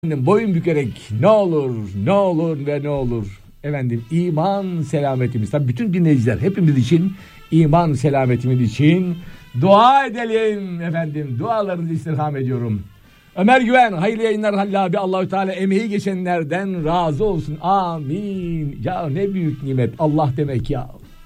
Boyun bükerek ne olur, ne olur ve ne olur. Efendim iman selametimiz. Tabii bütün dinleyiciler hepimiz için iman selametimiz için dua edelim efendim. Dualarınızı istirham ediyorum. Ömer Güven, hayırlı yayınlar Halil abi. Allahü Teala emeği geçenlerden razı olsun. Amin. Ya ne büyük nimet Allah demek ya.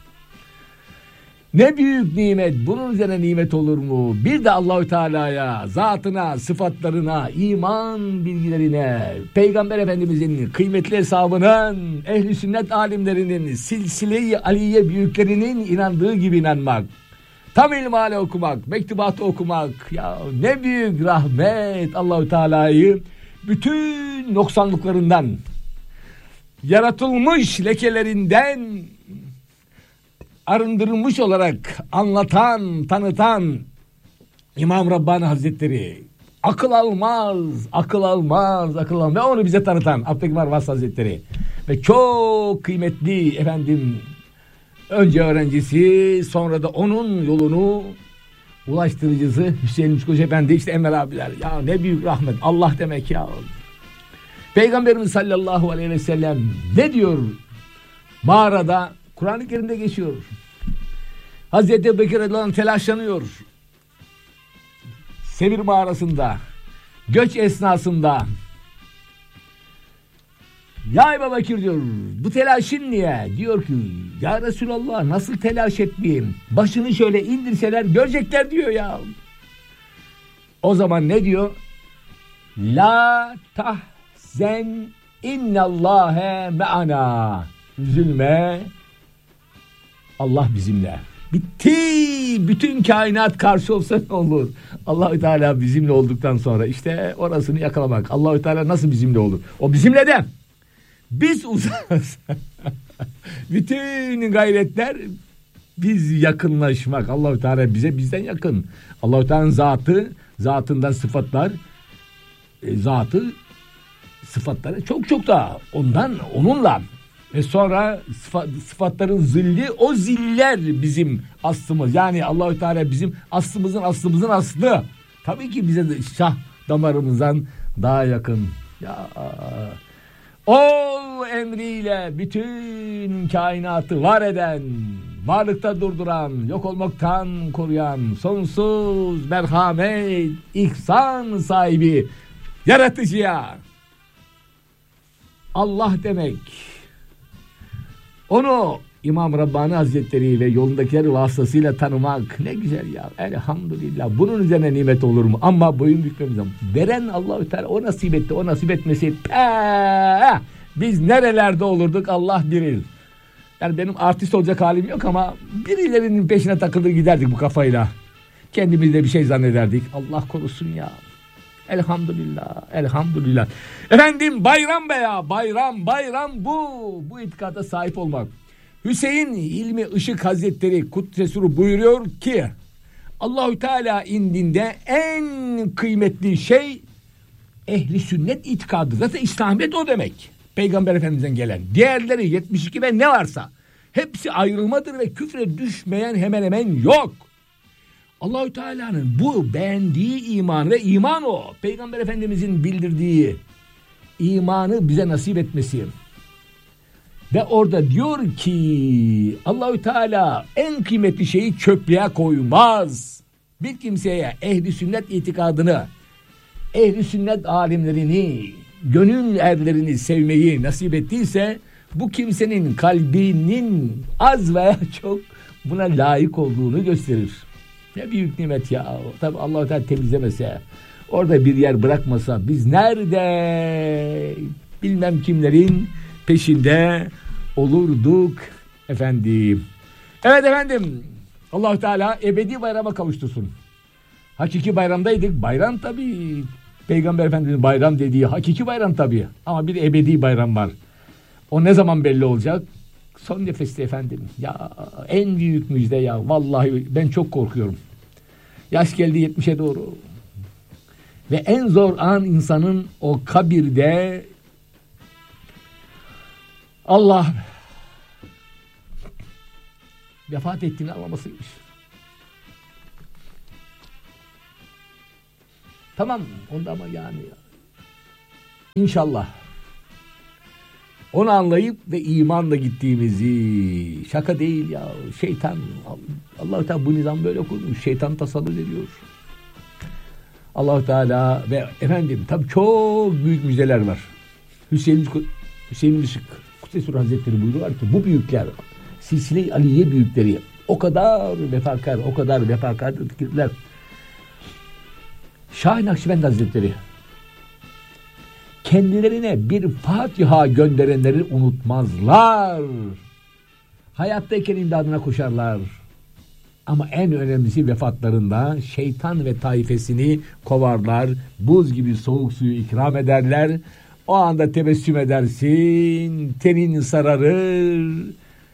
Ne büyük nimet. Bunun üzerine nimet olur mu? Bir de Allahü Teala'ya, zatına, sıfatlarına, iman bilgilerine, Peygamber Efendimizin kıymetli hesabının, ehli sünnet alimlerinin, silsile-i aliye büyüklerinin inandığı gibi inanmak. Tam ilmihale okumak, mektubatı okumak. Ya ne büyük rahmet Allahü Teala'yı bütün noksanlıklarından, yaratılmış lekelerinden arındırılmış olarak anlatan, tanıtan İmam Rabbani Hazretleri. Akıl almaz. Ve onu bize tanıtan Abdülkerim Vas Hazretleri. Ve çok kıymetli efendim, önce öğrencisi, sonra da onun yolunu ulaştırıcısı Hüseyin Uçkuş Efendi, işte Enver abiler. Ya ne büyük rahmet Allah demek ya. Peygamberimiz sallallahu aleyhi ve sellem ne diyor mağarada? Kur'an-ı Kerim'de geçiyor. Hazreti Ebubekir radıyallahu anh telaşlanıyor. Sevir mağarasında, göç esnasında. Ya Ebubekir diyor, bu telaşın niye? Diyor ki, ya Resulallah nasıl telaş etmeyeyim? Başını şöyle indirseler görecekler diyor ya. O zaman ne diyor? La tahzen innallâhe me'ana. Üzülme, Allah bizimle. Bitti. Bütün kainat karşı olsa ne olur? Allahü Teala bizimle olduktan sonra işte orasını yakalamak. Allahü Teala nasıl bizimle olur? O bizimle de biz uzağız. Bütün gayretler biz yakınlaşmak. Allahü Teala bize bizden yakın. Allahü Teala'nın zatından sıfatlar, sıfatları çok da onunla. Ve sonra sıfatların zilli, o ziller bizim aslımız. Yani Allahü Teala bizim aslımızın aslı. Tabii ki bize de şah damarımızdan daha yakın. Ya o emriyle bütün kainatı var eden, varlıkta durduran, yok olmaktan koruyan, sonsuz merhamet, ihsan sahibi yaratıcıya Allah demek. Onu İmam Rabbani Hazretleri ve yolundakiler vasıtasıyla tanımak ne güzel ya. Elhamdülillah. Bunun üzerine nimet olur mu? Ama boyun bükmemiz lazım. Veren Allahü Teala o nasip etti. O nasip etmeseydi biz nerelerde olurduk Allah bilir. Yani benim artist olacak halim yok ama birilerinin peşine takılır giderdik bu kafayla. Kendimizde bir şey zannederdik. Allah korusun ya. Elhamdülillah. Efendim bayram be ya. Bayram bu itikada sahip olmak. Hüseyin İlmi Işık Hazretleri Kuddesuru buyuruyor ki Allahü Teala indinde en kıymetli şey ehli sünnet itikadı. Zaten İslamiyet o demek. Peygamber Efendimiz'den gelen. Diğerleri 72 ve ne varsa hepsi ayrılmadır ve küfre düşmeyen hemen yok. Allahü Teala'nın bu beğendiği iman ve iman o. Peygamber Efendimizin bildirdiği imanı bize nasip etmesi. Ve orada diyor ki Allahü Teala en kıymetli şeyi çöplüğe koymaz. Bir kimseye ehli sünnet itikadını, ehli sünnet alimlerini, gönül erlerini sevmeyi nasip ettiyse bu kimsenin kalbinin az veya çok buna layık olduğunu gösterir. Ne büyük nimet ya. Tabi Allah-u Teala temizlemese, orada bir yer bırakmasa biz nerede bilmem kimlerin peşinde olurduk efendim. Evet efendim. Allah-u Teala ebedi bayrama kavuştursun. Hakiki bayramdaydık. Bayram tabi. Peygamber Efendimiz'in bayram dediği hakiki bayram tabi. Ama bir ebedi bayram var. O ne zaman belli olacak? Son nefeste efendim. Ya en büyük müjde ya. Vallahi ben çok korkuyorum. Yaş geldi 70'e doğru. Ve en zor an insanın o kabirde Allah vefat ettiğini anlamasıymış. Tamam onda ama yani İnşallah onu anlayıp ve imanla gittiğimizi, şaka değil ya, şeytan, Allah-u Teala bu nizam böyle kurmuş, şeytan tasallut ediyor. Allah-u Teala ve efendim tabii çok büyük müjdeler var. Hüseyin Işık Kutsesi Hazretleri buyuruyor ki bu büyükler, Silsile-i Aliye büyükleri o kadar vefakardırlar. Şah-ı Nakşibend Hazretleri kendilerine bir Fatiha gönderenleri unutmazlar. Hayattayken imdadına koşarlar. Ama en önemlisi vefatlarında şeytan ve taifesini kovarlar. Buz gibi soğuk suyu ikram ederler. O anda tebessüm edersin. Tenin sararır.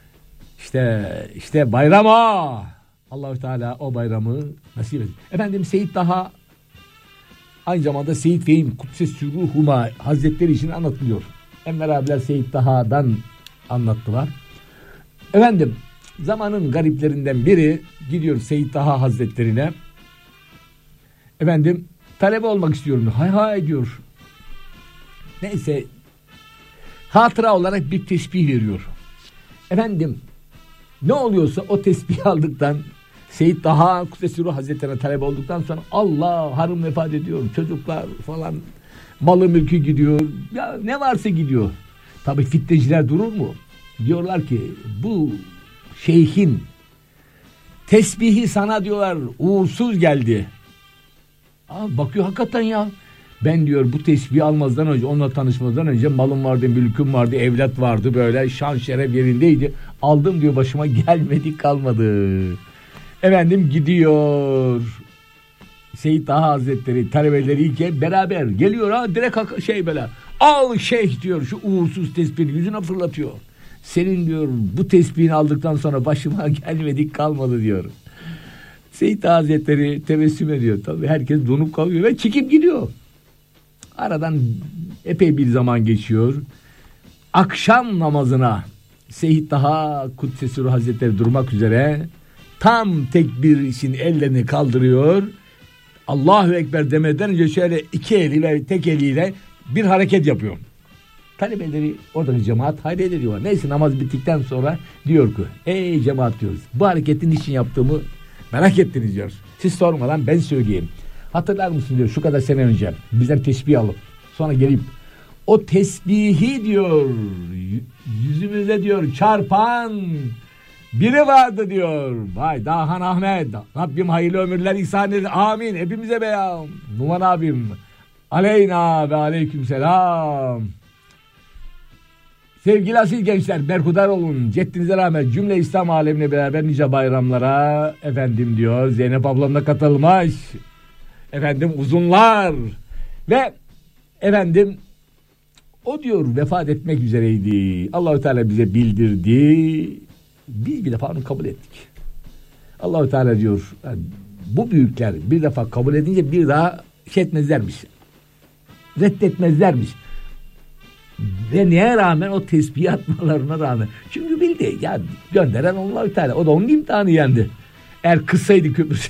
İşte bayram o. Allah-u Teala o bayramı nasip etsin. Efendim Seyyid Taha aynı zamanda Seyyid Fehim Kudsesi Ruhuma Hazretleri için anlatılıyor. Enver abiler Seyyid Taha'dan anlattılar. Efendim zamanın gariplerinden biri gidiyor Seyyid Taha Hazretlerine. Efendim talebe olmak istiyorum. Hay diyor. Neyse hatıra olarak bir tesbih veriyor. Efendim ne oluyorsa o tesbihi aldıktan Seyyid Taha Kudsesi Ruh Hazretlerine talep olduktan sonra Allah harım vefat ediyor. Çocuklar falan malı mülkü gidiyor. Ya ne varsa gidiyor. Tabii fitneciler durur mu? Diyorlar ki bu şeyhin tesbihi sana diyorlar uğursuz geldi. Bakıyor hakikaten ya. Ben diyor bu tesbihi almazdan önce, onunla tanışmadan önce malım vardı, mülküm vardı, evlat vardı, böyle şan şeref yerindeydi. Aldım diyor, başıma gelmedi kalmadı. Efendim gidiyor Seyyid Taha Hazretleri talebeleriyle beraber geliyor, direkt böyle al şeyh diyor şu uğursuz tesbihini yüzüne fırlatıyor. Senin diyor bu tesbihini aldıktan sonra başıma gelmedik kalmadı diyor. Seyyid Taha Hazretleri tebessüm ediyor. Tabii herkes donup kalıyor ve çekip gidiyor. Aradan epey bir zaman geçiyor. Akşam namazına Seyyid Taha Kudsesi Ruh Hazretleri durmak üzere tam tekbir için ellerini kaldırıyor. Allahu Ekber demeden önce şöyle iki eliyle tek eliyle bir hareket yapıyor. Talebeleri oradaki cemaat hayret ediyorlar. Neyse namaz bittikten sonra diyor ki ey cemaat diyoruz, bu hareketin için yaptığımı merak ettiniz diyor. Siz sormadan ben söyleyeyim. Hatırlar mısın diyor şu kadar sene önce bizden tesbih alıp sonra gelip o tesbihi diyor yüzümüze diyor çarpan biri vardı diyor. Vay Dahan Ahmet, Rabbim hayırlı ömürler ihsan edin. Amin. Hepimize be ya. Numan abim. Aleyna ve aleyküm selam. Sevgili asil gençler, berhudar olun. Ceddinize rahmet. Cümle İslam alemine beraber nice bayramlara efendim diyor. Zeynep ablam da katılmış. Efendim uzunlar. Ve efendim o diyor vefat etmek üzereydi. Allah-u Teala bize bildirdi. Biz bir defa onu kabul ettik. Allah-u Teala diyor yani bu büyükler bir defa kabul edince bir daha etmezlermiş. Reddetmezlermiş. Ve neye rağmen o tesbih atmalarına rağmen. Çünkü bildi ya gönderen Allah-u Teala. O da onun imtihanı yendi. Eğer kıssaydı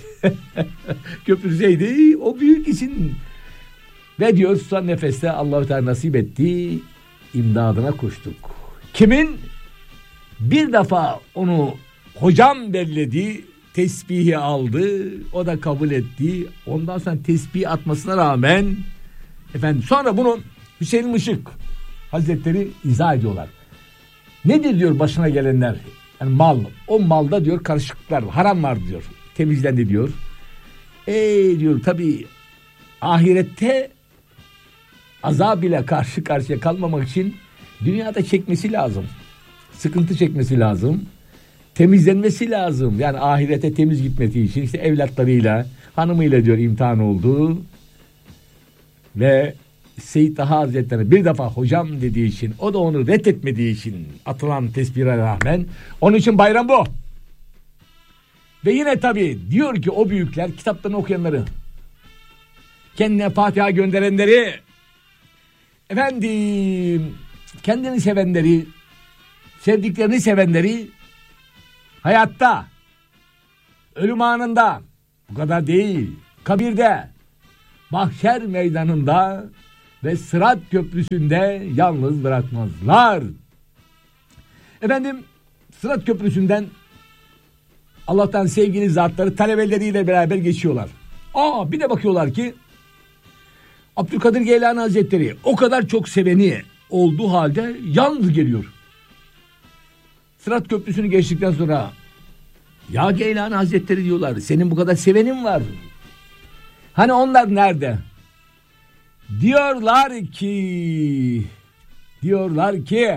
köpürseydi o büyük için. Ve diyor son nefeste Allah-u Teala nasip etti. İmdadına koştuk. Kimin? Bir defa onu hocam belledi, tesbihi aldı, o da kabul etti. Ondan sonra tesbih atmasına rağmen efendim sonra bunu Hüseyin Işık Hazretleri izah ediyorlar. Nedir diyor başına gelenler? Yani mal. O malda diyor karışıklıklar var, haram var diyor. Temizlendi diyor. Diyor tabii ahirette azab ile karşı karşıya kalmamak için dünyada çekmesi lazım. Sıkıntı çekmesi lazım. Temizlenmesi lazım. Yani ahirete temiz gitmesi için işte evlatlarıyla, hanımıyla diyor imtihan oldu. Ve Seyyid Taha Hazretleri bir defa hocam dediği için, o da onu reddetmediği için atılan tesbihe rağmen onun için bayram bu. Ve yine tabii diyor ki o büyükler kitaplarını okuyanları, kendine Fatiha gönderenleri, efendim kendini sevenleri, sevdiklerini sevenleri hayatta, ölüm anında, bu kadar değil, kabirde, mahşer meydanında ve Sırat Köprüsü'nde yalnız bırakmazlar. Efendim, Sırat Köprüsü'nden Allah'tan sevgili zatları talebeleriyle beraber geçiyorlar. Bir de bakıyorlar ki Abdülkadir Geylani Hazretleri o kadar çok seveni olduğu halde yalnız geliyor. Sırat Köprüsü'nü geçtikten sonra ya Geylani Hazretleri diyorlar, senin bu kadar sevenin var. Hani onlar nerede? Diyorlar ki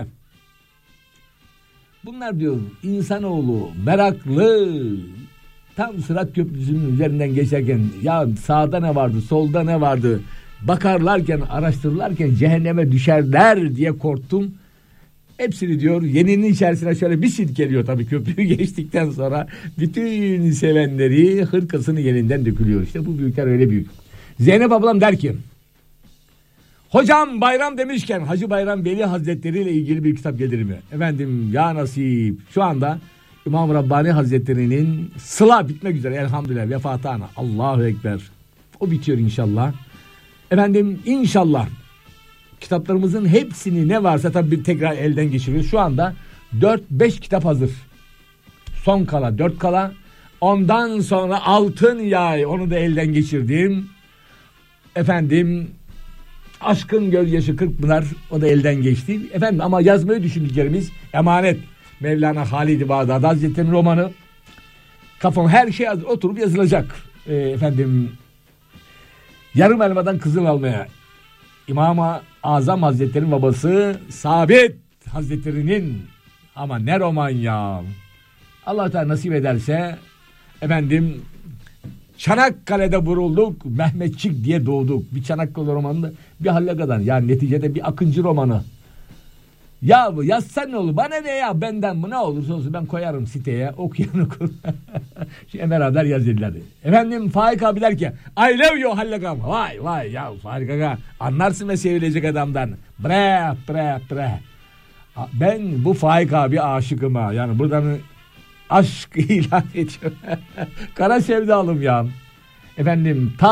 bunlar diyor insanoğlu meraklı. Tam Sırat Köprüsü'nün üzerinden geçerken ya sağda ne vardı, solda ne vardı bakarlarken, araştırırlarken cehenneme düşerler diye korktum. Hepsini diyor yeninin içerisine şöyle bir silkeliyor tabii köprüyü geçtikten sonra. Bütün sevenleri hırkasını yeninden dökülüyor. İşte bu büyükler öyle büyük. Zeynep ablam der ki hocam bayram demişken Hacı Bayram Veli Hazretleri ile ilgili bir kitap gelir mi? Efendim ya nasip, şu anda İmam Rabbani Hazretleri'nin sıla bitmek üzere elhamdülillah, vefatı ana. Allahu Ekber. O bitiyor inşallah. Efendim inşallah kitaplarımızın hepsini ne varsa tabii tekrar elden geçiriyoruz. Şu anda 4-5 kitap hazır. Son kala 4 kala. Ondan sonra Altın Yay, onu da elden geçirdim. Efendim Aşkın Gözyaşı Kırkpınar, o da elden geçti. Efendim ama yazmayı düşündüklerimiz Emanet, Mevlana Halid-i Bağdadi Hazretleri'nin romanı. Kafam her şey hazır, oturup yazılacak. Efendim Yarım Elmadan Kızıl Almaya, İmam-ı Azam Hazretleri'nin babası Sabit Hazretleri'nin, ama ne roman ya. Allah Teala nasip ederse efendim Çanakkale'de vurulduk, Mehmetçik diye doğduk. Bir Çanakkale romanında bir Hallaka'dan, yani neticede bir Akıncı romanı. Ya yazsan ne olur? Bana ne ya, benden mi, ne olursa olsun ben koyarım siteye, okuyan okur. Şimdi beraber yaz dediler. Efendim Faik abi der ki I love you Hallaka'm. Vay ya Faik aga, anlarsın ve sevilecek adamdan. Bre. Ben bu Faik abi aşıkım ha. Yani buradan aşk ilan ediyorum. Kara sevdalım ya. Efendim ta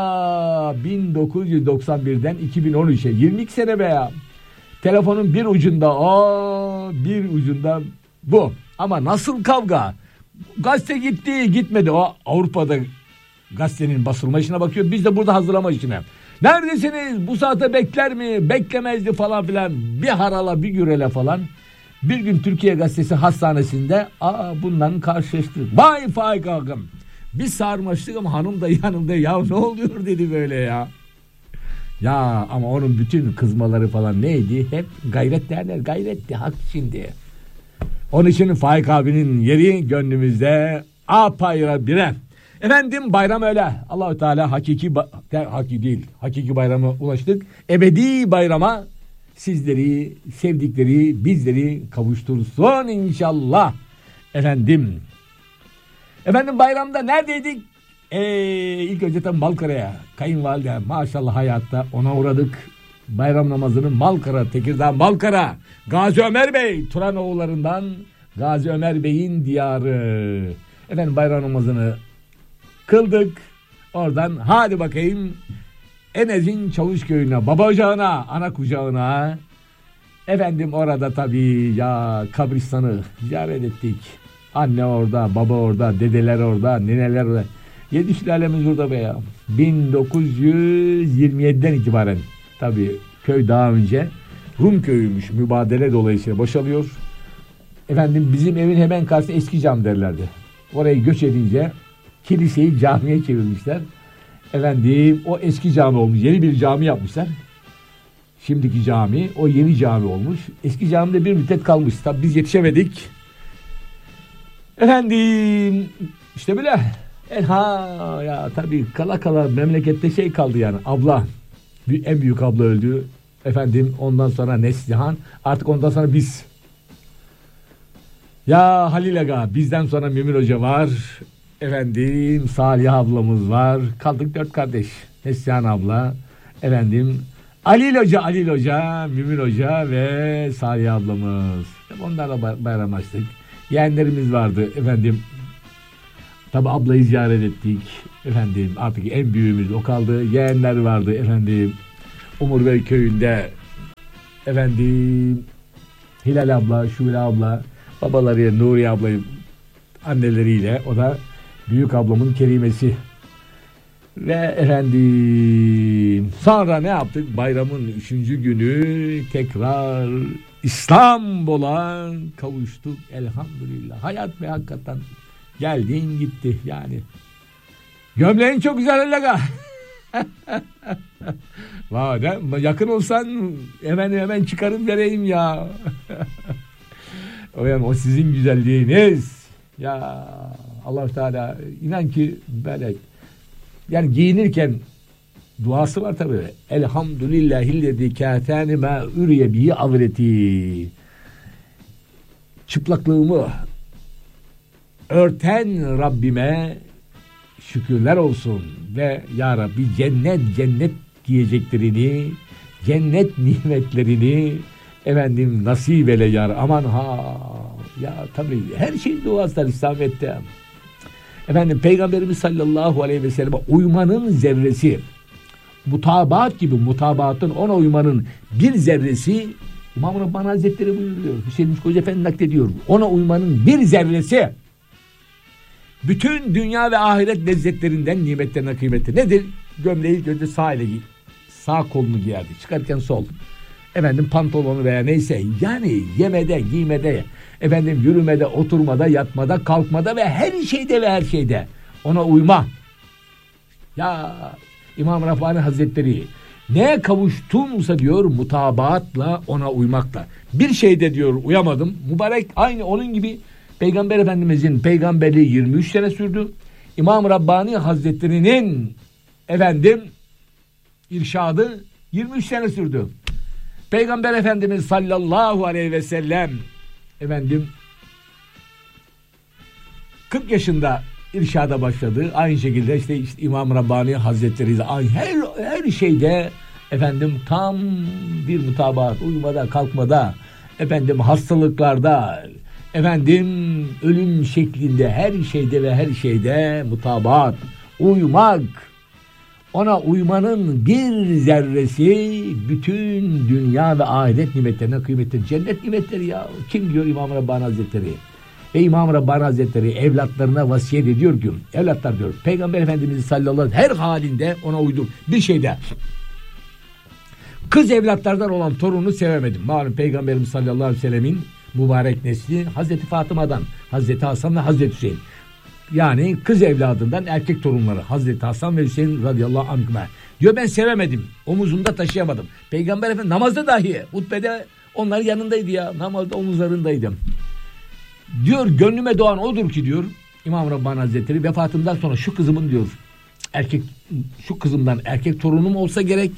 1991'den 2013'e 22 sene be ya. Telefonun bir ucunda bir ucunda bu. Ama nasıl kavga? Gazete gitti gitmedi. O Avrupa'da gazetenin basılma işine bakıyor. Biz de burada hazırlama işine. Neredesiniz? Bu saate bekler mi? Beklemezdi falan filan. Bir harala bir gürele falan. Bir gün Türkiye Gazetesi hastanesinde bunların karşılaştık. Vay Faik ağam. Biz sarmaştık ama hanım da yanımda, ya ne oluyor dedi böyle ya. Ya ama onun bütün kızmaları falan neydi? Hep gayret derler. Gayretti hak şimdi. Onun için Faik abinin yeri gönlümüzde apayrı bire. Efendim bayram öyle. Allahu Teala hakiki bayrama ulaştık. Ebedi bayrama sizleri, sevdikleri, bizleri kavuştursun inşallah. Efendim bayramda neredeydik? İlk önce tabii Malkara'ya, kayınvalide maşallah hayatta, ona uğradık. Bayram namazını Malkara, Tekirdağ Malkara, Gazi Ömer Bey Turanoğullarından Gazi Ömer Bey'in diyarı. Efendim bayram namazını kıldık. Oradan hadi bakayım Enez'in Çavuşköy'üne, baba ocağına, ana kucağına. Efendim orada tabii ya kabristanı ziyaret ettik. Anne orada, baba orada, dedeler orada, neneler orada. 7 sülalemiz burada be ya. 1927'den itibaren tabii köy daha önce Rum köyüymüş. Mübadele dolayısıyla boşalıyor. Efendim bizim evin hemen karşısında eski cam derlerdi. Orayı göç edince kiliseyi camiye çevirmişler. Efendim o eski cami olmuş. Yeni bir cami yapmışlar. Şimdiki cami o yeni cami olmuş. Eski camide bir müddet kalmış. Tabii biz yetişemedik. Efendim işte böyle. Ya tabii kala memlekette kaldı yani. Abla, en büyük abla öldü. Efendim ondan sonra Neslihan. Artık ondan sonra biz. Ya Halil Aga, bizden sonra Mümin Hoca var. Efendim Salih ablamız var. Kaldık 4 kardeş. Neslihan abla. Efendim Halil Hoca, Mümin Hoca ve Salih ablamız. Onlarla bayramlaştık. Yeğenlerimiz vardı efendim. Tabi ablayı ziyaret ettik. Efendim artık en büyüğümüz o kaldı. Yeğenler vardı efendim. Umurbey köyünde efendim Hilal abla, Şule abla, babaları Nuriye ablayı anneleriyle, o da büyük ablamın kerimesi. Ve efendim sonra ne yaptık? Bayramın 3. günü tekrar İstanbul'a kavuştuk elhamdülillah. Hayat ve hakikaten geldin gitti yani. Gömleğin çok güzel Allaga. Yakın olsan hemen çıkarıp vereyim ya. O sizin güzelliğiniz. Ya Allah Teala inan ki böyle yani giyinirken duası var tabii. Elhamdülillahillezî kâtâni mâ ürye bihi avreti. Çıplaklığımı örten Rabbime şükürler olsun ve ya Rabbi cennet diyeceklerini, cennet nimetlerini efendim nasip eyle ya Rabbi. Aman ha ya tabii her şeyin duası İslamiyet'te. Efendim Peygamberimiz sallallahu aleyhi ve selleme uymanın zerresi, mutabaat gibi mutabaatın ona uymanın bir zerresi, İmam Rabbani Hazretleri buyuruyor. Hüseyin Koca Efendi naklediyor. Ona uymanın bir zerresi bütün dünya ve ahiret lezzetlerinden, nimetlerine kıymetli. Nedir? Gömleği önce sağ kolunu giyerdi. Çıkarken sol. Efendim pantolonu veya neyse. Yani yemede, giymede, efendim yürümede, oturmada, yatmada, kalkmada ve her şeyde ona uyma. Ya İmam Rabbani Hazretleri neye kavuştumsa diyor mutabaatla, ona uymakla. Bir şeyde diyor uyamadım. Mübarek aynı onun gibi Peygamber Efendimizin peygamberliği 23 sene sürdü. İmam Rabbani Hazretleri'nin efendim irşadı 23 sene sürdü. Peygamber Efendimiz sallallahu aleyhi ve sellem efendim 40 yaşında irşada başladı. Aynı şekilde işte İmam Rabbani Hazretleri de aynı her şeyde efendim tam bir mutabaat, uyumada, kalkmada, efendim hastalıklarda, efendim ölüm şeklinde her şeyde mutabaat, uymak. Ona uymanın bir zerresi bütün dünya ve ahiret nimetlerine kıymetli. Cennet nimetleri ya. Kim diyor İmam Rabbani Hazretleri? Ve İmam Rabbani Hazretleri evlatlarına vasiyet ediyor ki, evlatlar diyor, Peygamber Efendimiz sallallahu aleyhi ve sellem her halinde ona uydum. Bir şeyde kız evlatlardan olan torunu sevemedim. Malum Peygamberimiz sallallahu aleyhi ve sellemin mübarek nesli Hazreti Fatıma'dan, Hazreti Hasan ve Hazreti Hüseyin. Yani kız evladından erkek torunları Hazreti Hasan ve Hüseyin radıyallahu anhüme. Diyor ben sevemedim. Omuzumda taşıyamadım. Peygamber Efendimiz namazda dahi hutbede onların yanındaydı ya. Namazda omuzlarındaydım. Diyor gönlüme doğan odur ki diyor İmam Rabbani Hazretleri vefatımdan sonra şu kızımın diyor şu kızımdan erkek torunum olsa gerek.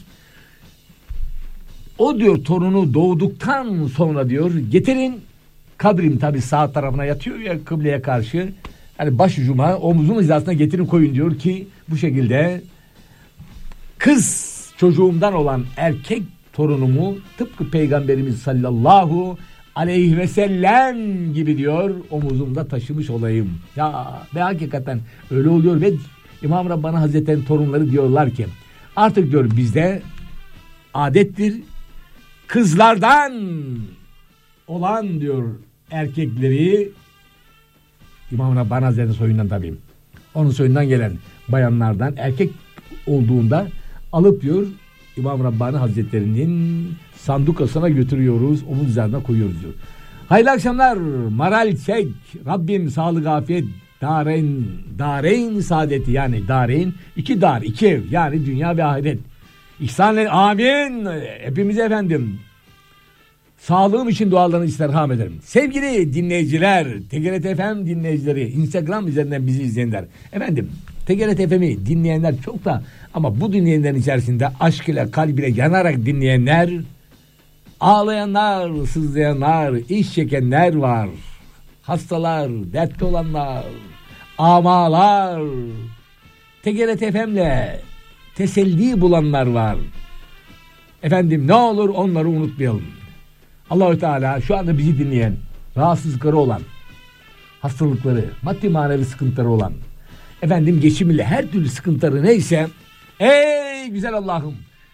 O diyor torunu doğduktan sonra diyor getirin, kabrim tabi sağ tarafına yatıyor ya kıbleye karşı. Hani başucuma omuzun hizasına getirin koyun diyor ki bu şekilde kız çocuğumdan olan erkek torunumu tıpkı Peygamberimiz sallallahu aleyhi ve sellem gibi diyor omuzumda taşımış olayım. Ya ve hakikaten öyle oluyor ve İmam Rabbani Hazretleri'nin torunları diyorlar ki artık diyor bizde adettir kızlardan olan diyor erkekleri İmam Rabbani Hazretleri'nin soyundan tabii. Onun soyundan gelen bayanlardan erkek olduğunda alıp diyor İmam Rabbani Hazretleri'nin sandukasına götürüyoruz. Omuz üzerine koyuyoruz diyor. Hayırlı akşamlar. Maral Çek. Rabbim sağlık afiyet. Dareyn saadeti yani dareyn. iki ev yani dünya ve ahiret. İhsanla amin. Hepimize efendim. Sağlığım için dualarını istirham ederim. Sevgili dinleyiciler, TGRT FM dinleyicileri, Instagram üzerinden bizi izleyenler. Efendim, TGRT FM'i dinleyenler çok da ama bu dinleyenlerin içerisinde aşk ile kalbine yanarak dinleyenler, ağlayanlar, sızlayanlar, iş çekenler var. Hastalar, dertli olanlar, amalar, TGRT FM'le teselli bulanlar var. Efendim ne olur onları unutmayalım. Allahü Teala şu anda bizi dinleyen, rahatsızlıkları olan, hastalıkları, maddi manevi sıkıntıları olan, efendim geçimiyle her türlü sıkıntıları neyse, ey güzel Allah'ım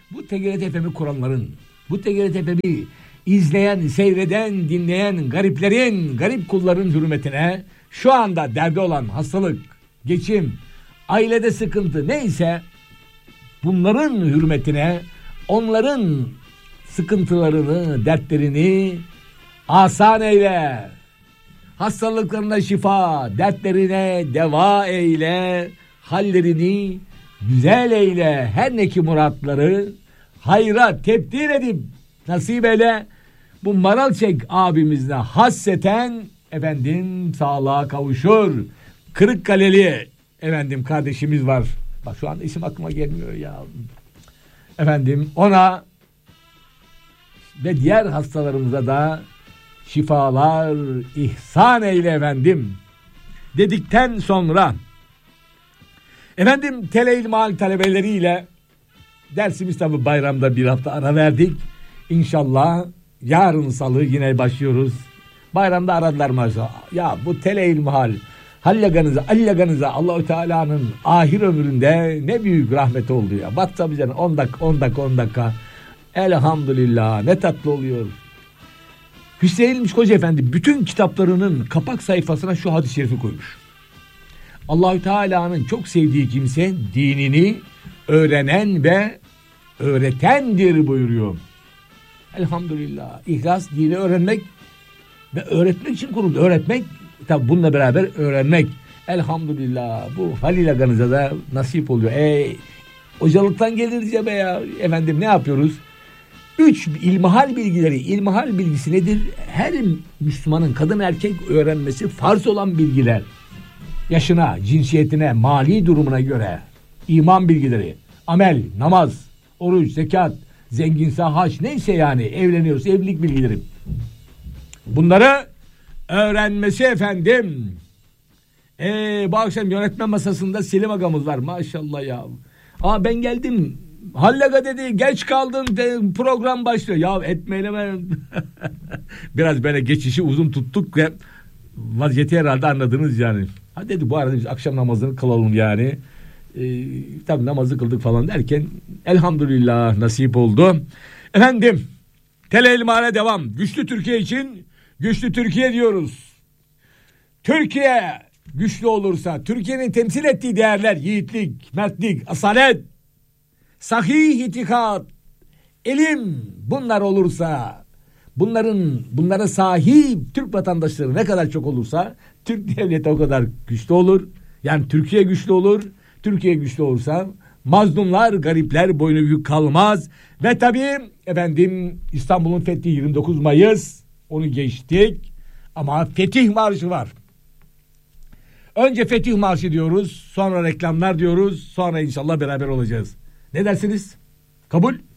Bu TGRT FM'i kuranların, bu TGRT FM'i izleyen, seyreden, dinleyen gariplerin, garip kulların hürmetine şu anda derdi olan hastalık, geçim, ailede sıkıntı neyse bunların hürmetine onların sıkıntılarını, dertlerini asan eyle. Hastalıklarına şifa, dertlerine deva eyle, hallerini güzel eyle. Her ne ki muratları hayra tebdil edip nasip eyle. Bu Maralçek abimizle hasseten efendim sağlığa kavuşur. Kırıkkaleli efendim kardeşimiz var. Bak şu anda isim aklıma gelmiyor ya. Efendim ona ve diğer hastalarımıza da şifalar ihsan eyle efendim dedikten sonra efendim Tele İlmihal talebeleriyle dersimiz tabi bayramda bir hafta ara verdik. İnşallah yarın salı yine başlıyoruz. Bayramda aradılar maşallah. Ya bu Tele İlmihal allaganıza Allahu Teala'nın ahir ömründe ne büyük rahmet oldu ya. Bak tabi canım 10 dakika. Elhamdülillah ne tatlı oluyor. Hüseyin Mişk Hoca Efendi bütün kitaplarının kapak sayfasına şu hadis-i şerifi koymuş. Allahü Teala'nın çok sevdiği kimse dinini öğrenen ve öğretendir buyuruyor. Elhamdülillah. İhlas dini öğrenmek ve öğretmek için kuruldu. Öğretmek tabi bununla beraber öğrenmek. Elhamdülillah. Bu Halil Aga'nıza da nasip oluyor. Hocalıktan geliriz ya be ya. Efendim ne yapıyoruz? 3 ilmihal bilgileri. İlmihal bilgisi nedir? Her Müslümanın kadın erkek öğrenmesi farz olan bilgiler. Yaşına, cinsiyetine, mali durumuna göre iman bilgileri, amel, namaz, oruç, zekat, zenginse hac neyse yani evleniyorsa evlilik bilgileri. Bunları öğrenmesi efendim. Bu akşam yönetmen masasında Selim Agamız var maşallah ya. Ben geldim. Hallaga dedi geç kaldın program başlıyor. Ya etmeyle ben biraz böyle geçişi uzun tuttuk ve vaziyeti herhalde anladınız yani. Ha dedi bu arada biz akşam namazını kılalım yani. Tabii namazı kıldık falan derken elhamdülillah nasip oldu. Efendim Tele İlmihal'e devam. Güçlü Türkiye için güçlü Türkiye diyoruz. Türkiye güçlü olursa Türkiye'nin temsil ettiği değerler yiğitlik, mertlik, asalet, sahih itikat, ilim bunlar olursa bunlara sahip Türk vatandaşları ne kadar çok olursa Türk devleti o kadar güçlü olur. Yani Türkiye güçlü olur. Türkiye güçlü olursa mazlumlar, garipler boynu bükük kalmaz. Ve tabii efendim İstanbul'un fethi 29 Mayıs onu geçtik ama Fetih Marşı var. Önce Fetih Marşı diyoruz, sonra reklamlar diyoruz, sonra inşallah beraber olacağız. Ne dersiniz? Kabul?